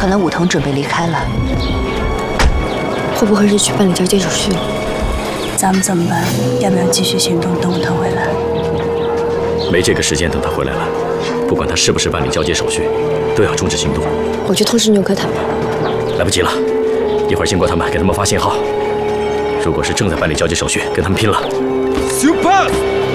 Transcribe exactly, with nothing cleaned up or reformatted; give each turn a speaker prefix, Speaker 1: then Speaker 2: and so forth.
Speaker 1: 看来武藤准备离开了，
Speaker 2: 会不会是去办理交接手续了？
Speaker 3: 咱们怎么办？要不要继续行动，等武藤回来？
Speaker 4: 没这个时间等他回来了。不管他是不是办理交接手续，都要终止行动。
Speaker 2: 我去通知纽柯他们。
Speaker 4: 来不及了，一会儿经过他们，给他们发信号。如果是正在办理交接手续，跟他们拼了。
Speaker 5: Super。